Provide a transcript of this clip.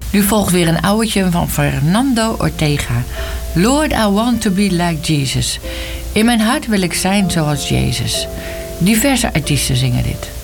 Nu volgt weer een ouwtje van Fernando Ortega. Lord, I want to be like Jesus. In mijn hart wil ik zijn zoals Jezus. Diverse artiesten zingen dit.